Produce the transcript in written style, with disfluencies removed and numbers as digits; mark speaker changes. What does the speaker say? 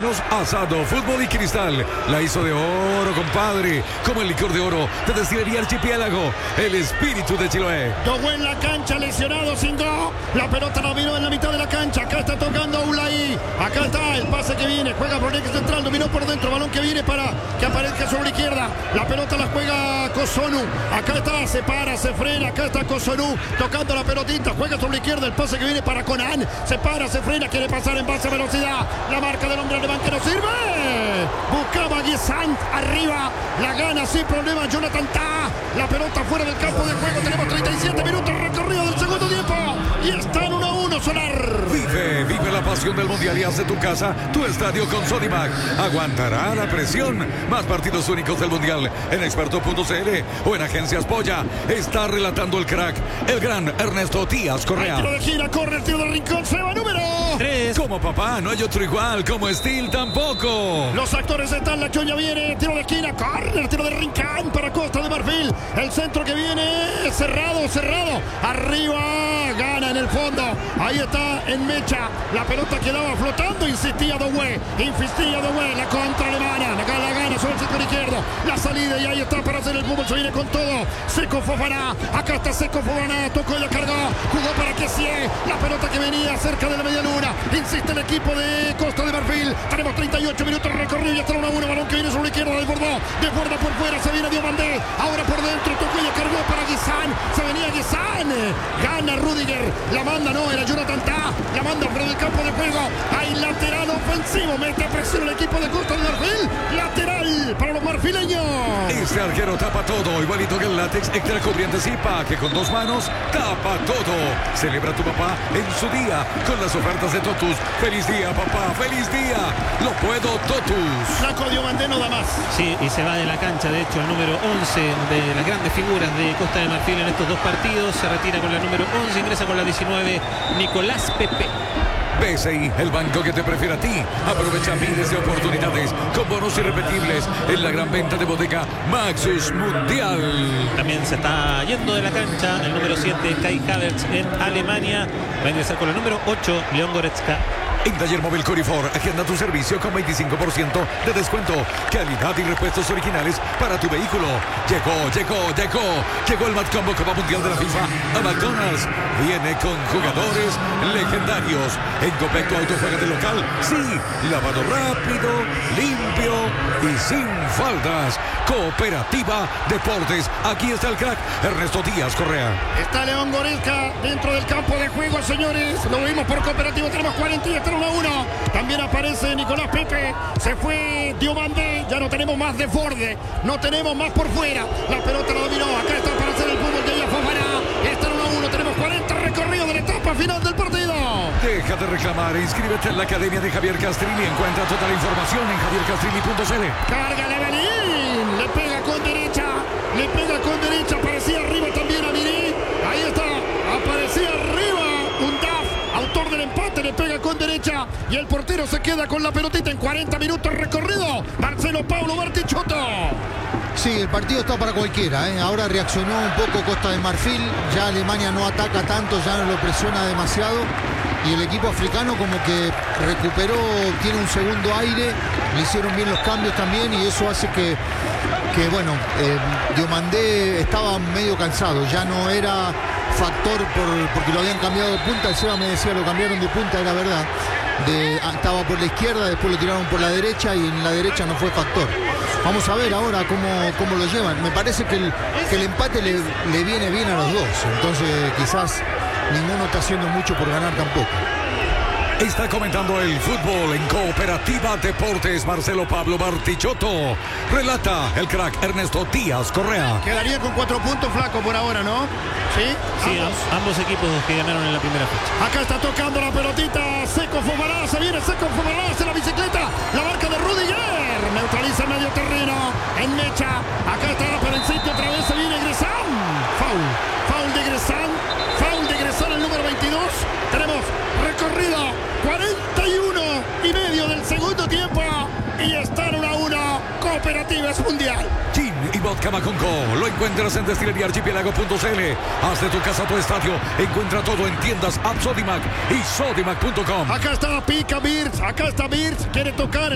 Speaker 1: manos, asado, fútbol y cristal. La hizo de oro, compadre, como el licor de oro de Destilería Archipiélago, el espíritu de Chiloé.
Speaker 2: Dogué en la cancha, lesionado, sin go. La pelota la dominó en la mitad de la cancha. Acá está tocando Ulay. Acá está el pase que viene. Juega por el eje central, dominó por dentro. Balón que viene para que aparezca sobre la izquierda. La pelota la juega Cossonu. Acá está, se para, se frena. Acá está Cossonu tocando la pelotita. Juega sobre la izquierda. El pase que viene para Conan. Se para, se frena. Quiere pasar en base a velocidad. La marca del hombre alemán que no sirve. Buscaba Guisant arriba. La gana sin problema Jonathan Tah. La pelota fuera del campo de juego. Tenemos 37 minutos recorrido del segundo tiempo. Y está en 1-1 Solar.
Speaker 1: Vive la pasión del Mundial y hace tu casa tu estadio con Sodimac. Aguantará la presión. Más partidos únicos del Mundial en experto.cl o en Agencias Polla. Está relatando el crack, el gran Ernesto Díaz Correa.
Speaker 2: El tiro de gira, corre el tiro de rincón, se va número
Speaker 1: 3. Como papá, no hay otro igual. Como Steel tampoco.
Speaker 2: Los actores están, la choña viene, tiro de esquina, corre el tiro de rincón para Costa de Marfil. El centro que viene, cerrado. Arriba, gana en el fondo. Ahí está en mecha. La pelota quedaba flotando, insistía Dogué. La contra alemana. Acá la gana sobre el sector izquierdo. La salida y ahí está para hacer el fútbol. Se viene con todo. Seco Fofana. Acá está Seco Fofana. Tocó y la cargó. Jugó para que sí. La pelota que venía cerca de la media luna. Insiste el equipo de Costa de Marfil. Tenemos 38 minutos recorrido y hasta el 1-1. Balón que viene sobre la izquierda. Desborda por fuera. Se viene Diomandé. Ahora por dentro. Tocó y la cargó para Guisant. Se venía Guisant. Gana Rudiger. La manda, no, era Jonathan Tah. La manda por el campo de juego. Hay lateral ofensivo. Mete a presión el equipo de Costa de Marfil. Lateral para los marfileños.
Speaker 1: Este arquero tapa todo. Igualito que el látex extra corriente Zipa, que con 2 manos tapa todo. Celebra tu papá en su día con las ofertas de Totus. Feliz día, papá. Feliz día. Lo puedo, Totus.
Speaker 2: Flaco Diomandé no da más.
Speaker 3: Sí, y se va de la cancha, de hecho, el número 11 de las grandes figuras de Costa de Marfil en estos 2 partidos. Se retira con la número 11, ingresa con la 19, Nicolás Pepe.
Speaker 1: BCI, el banco que te prefiere a ti. Aprovecha miles de oportunidades con bonos irrepetibles en la gran venta de bodega Maxus Mundial.
Speaker 3: También se está yendo de la cancha el número 7, Kai Havertz en Alemania. Va a ingresar con la número 8, León Goretzka.
Speaker 1: En Taller Móvil Corifor, agenda tu servicio con 25% de descuento. Calidad y repuestos originales para tu vehículo. Llegó el Match Combo Copa Mundial de la FIFA a McDonald's. Viene con jugadores legendarios. En Copec tu auto juega de local. Sí, lavado rápido, limpio y sin faltas. Cooperativa Deportes. Aquí está el crack Ernesto Díaz Correa.
Speaker 2: Está León Goretzka dentro del campo de juego, señores. Lo vimos por Cooperativo. Tenemos 40 1-1. También aparece Nicolás Pepe. Se fue Diomandé. Ya no tenemos más de Forde. No tenemos más por fuera. La pelota la dominó. Acá está para hacer el fútbol de Fofana. Está 1-1. Tenemos 40 recorridos de la etapa final del partido.
Speaker 1: Deja de reclamar e inscríbete en la academia de Javier Castrilli. Encuentra toda la información en javiercastrilli.cl.
Speaker 2: Carga Levelín. Le pega con derecha. Aparecía arriba también a Mirí. Ahí está. Aparecía arriba un DAF, autor del empate. Le pega con derecha y el portero se queda con la pelotita en 40 minutos recorrido. Marcelo Paulo Bartichotto.
Speaker 4: Sí, el partido está para cualquiera, ¿eh? Ahora reaccionó un poco Costa de Marfil. Ya Alemania no ataca tanto, ya no lo presiona demasiado. Y el equipo africano como que recuperó, tiene un segundo aire. Le hicieron bien los cambios también y eso hace que Diomandé estaba medio cansado. Ya no era factor porque lo habían cambiado de punta. El Seba me decía, lo cambiaron de punta, era verdad. Estaba por la izquierda, después lo tiraron por la derecha y en la derecha no fue factor. Vamos a ver ahora cómo lo llevan. Me parece que el empate le viene bien a los dos. Entonces quizás ninguno está haciendo mucho por ganar tampoco.
Speaker 1: Está comentando el fútbol en Cooperativa Deportes Marcelo Pablo Bartichotto. Relata el crack Ernesto Díaz Correa.
Speaker 2: Quedaría con 4 puntos, Flaco, por ahora, ¿no?
Speaker 3: Sí, ambos equipos que ganaron en la primera fecha.
Speaker 2: Acá está tocando la pelotita Seco Fofana. Se viene Seco Fofana, hace la bicicleta. La marca de Rudiger. Neutraliza medio terreno. En mecha. Acá está para el sitio. Otra vez se viene Gresán. Foul de Gresán. Foul de Gresán, el número 22. Tenemos recorrido 41 y medio del segundo tiempo y están 1-1. Cooperativa es mundial.
Speaker 1: Gin y vodka Maconco. Lo encuentras en destileriaarchipiélago.cl. Haz de tu casa tu estadio. Encuentra todo en tiendas App Sodimac y Sodimac.com.
Speaker 2: Acá está Pica Birds. Acá está Birds. Quiere tocar